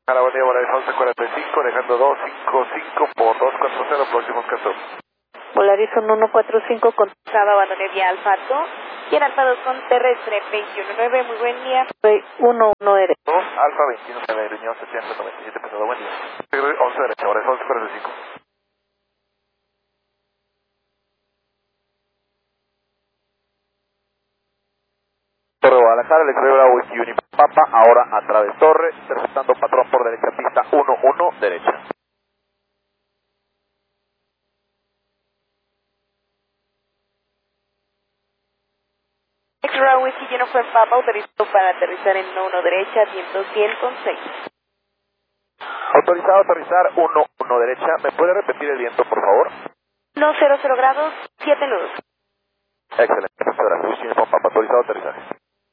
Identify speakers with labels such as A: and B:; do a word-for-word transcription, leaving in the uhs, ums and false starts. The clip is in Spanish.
A: A la buen día, Volaris once cuarenta y cinco, dejando doscientos cincuenta y cinco por doscientos cuarenta, próximos catorce.
B: Volaris uno cuatro cinco, contestado, abandoné vía Alfa dos, y en Alfa dos con terrestre veintiuno nueve, muy buen día. Soy uno uno derecho.
A: dos, Alfa veintiuno nueve, riñón setecientos noventa y siete, pesado, buen día. once derecha, Volaris once cuarenta y cinco. Torre Guadalajara, el X-Ray Bravo Whisky Uni Papa, ahora a través torre, interceptando patrón por derecha, pista uno uno, derecha.
B: X-Ray Whisky lleno fue Papa, autorizado para aterrizar en uno derecha, viento cien con seis.
A: Autorizado a aterrizar uno uno derecha, ¿me puede repetir el viento, por favor?
B: No cero cero grados, siete nudos.
A: Excelente, gracias. Whisky Uniform Papa, autorizado a aterrizaje.